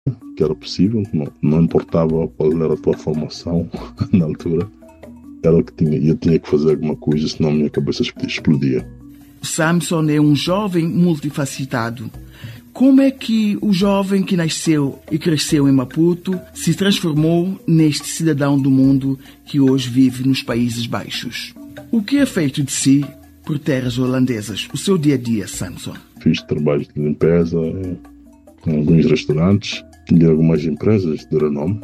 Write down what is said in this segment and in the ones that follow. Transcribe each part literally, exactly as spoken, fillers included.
que era possível, não, não importava qual era a tua formação na altura, era o que tinha, eu tinha que fazer alguma coisa, senão a minha cabeça explodia. Samson é um jovem multifacetado. Como é que o jovem que nasceu e cresceu em Maputo se transformou neste cidadão do mundo que hoje vive nos Países Baixos? O que é feito de si por terras holandesas? O seu dia-a-dia, Samson? Fiz trabalho de limpeza em alguns restaurantes e algumas empresas de renome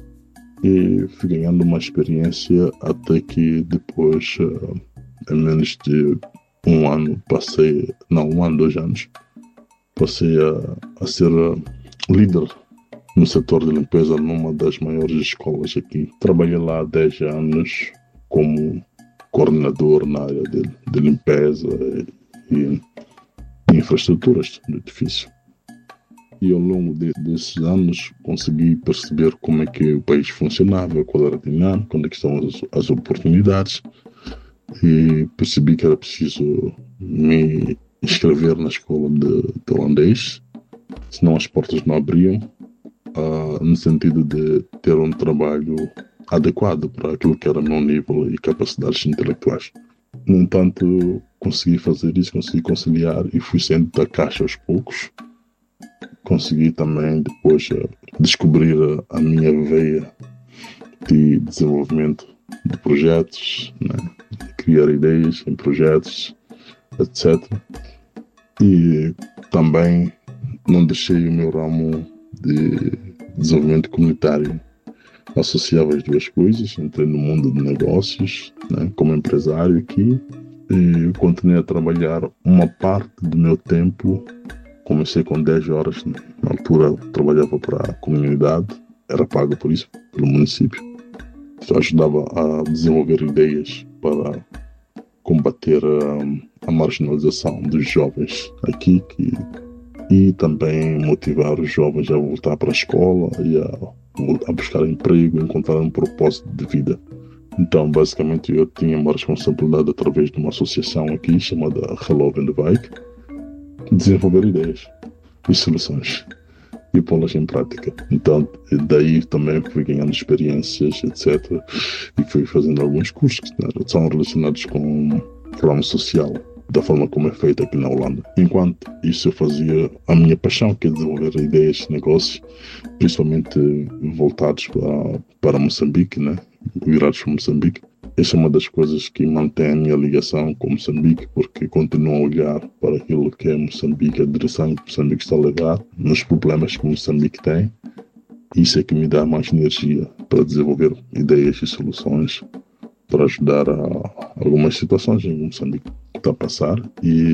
e fui ganhando uma experiência até que depois, em menos de um ano, passei, não, um ano, dois anos, passei a, a ser líder no setor de limpeza numa das maiores escolas aqui. Trabalhei lá há dez anos como coordenador na área de, de limpeza e, e infraestruturas do edifício. E ao longo de, desses anos consegui perceber como é que o país funcionava, qual era a dinâmica, onde estão as, as oportunidades, e percebi que era preciso me inscrever na escola de, de holandês, senão as portas não abriam, uh, no sentido de ter um trabalho adequado para aquilo que era o meu nível e capacidades intelectuais. No entanto, consegui fazer isso, consegui conciliar e fui saindo da caixa aos poucos. Consegui também depois uh, descobrir uh, a minha veia de desenvolvimento de projetos, né? Criar ideias em projetos, etcétera. E também não deixei o meu ramo de desenvolvimento comunitário. Associava as duas coisas, entrei no mundo de negócios, né, como empresário aqui, e continuei a trabalhar uma parte do meu tempo. Comecei com dez horas, né? Na altura trabalhava para a comunidade, era pago por isso, pelo município. Então, ajudava a desenvolver ideias para combater a, a marginalização dos jovens aqui que, e também motivar os jovens a voltar para a escola e a, a buscar emprego, encontrar um propósito de vida. Então, basicamente, eu tinha uma responsabilidade através de uma associação aqui chamada Hello in the Wijk, desenvolver ideias e soluções e pô-las em prática. Então, daí também fui ganhando experiências, etcétera. E fui fazendo alguns cursos que são relacionados com o ramo social, da forma como é feito aqui na Holanda. Enquanto isso eu fazia a minha paixão, que é desenvolver ideias de negócios, principalmente voltados para, para Moçambique, né? Virados para Moçambique. Essa é uma das coisas que mantém a minha ligação com Moçambique, porque continuo a olhar para aquilo que é Moçambique, a direção que Moçambique está a levar, nos problemas que Moçambique tem. Isso é que me dá mais energia para desenvolver ideias e soluções para ajudar a algumas situações em que Moçambique está a passar.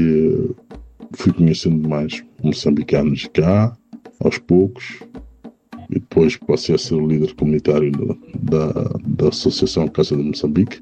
E fui conhecendo mais moçambicanos cá, aos poucos. E depois passei a ser o líder comunitário da, da, da Associação Casa de Moçambique.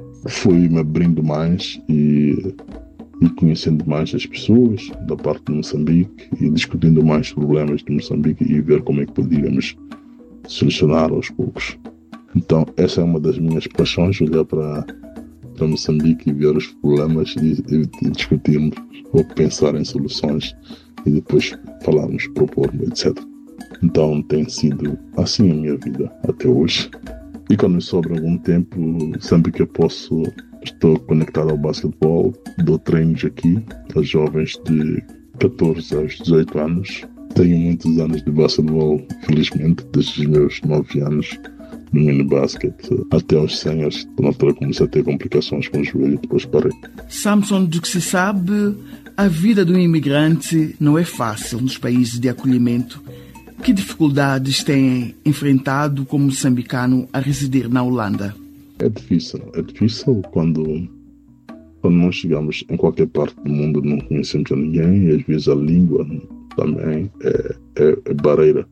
Fui me abrindo mais e, e conhecendo mais as pessoas da parte de Moçambique e discutindo mais problemas de Moçambique e ver como é que podíamos solucionar aos poucos. Então, essa é uma das minhas paixões, olhar para, para Moçambique e ver os problemas e, e, e discutirmos ou pensar em soluções e depois falarmos, propormos, etcétera. Então tem sido assim a minha vida até hoje. E quando me sobra algum tempo, sempre que eu posso, estou conectado ao basquetebol, dou treinos aqui a jovens de catorze aos dezoito anos. Tenho muitos anos de basquetebol, felizmente, desde os meus nove anos no mini-basket até aos cem anos, na altura comecei a ter complicações com o joelho e depois parei. Samson, do que se sabe, a vida do imigrante não é fácil nos países de acolhimento. Que dificuldades tem enfrentado como moçambicano a residir na Holanda? É difícil. É difícil quando, quando nós chegamos em qualquer parte do mundo, não conhecemos a ninguém e às vezes a língua também é, é, é barreira.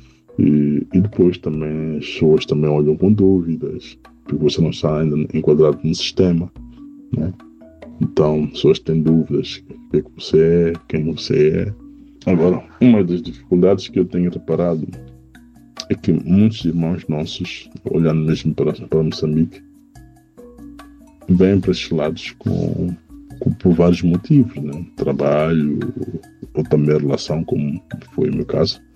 E, e depois também as pessoas também olham com dúvidas, porque você não está ainda enquadrado no sistema, né? Então, as pessoas têm dúvidas: o que é que você é, quem você é. Agora, uma das dificuldades que eu tenho reparado é que muitos irmãos nossos, olhando mesmo para, para Moçambique, vêm para estes lados com, com, por vários motivos, né? Trabalho, ou também relação, como foi o meu caso.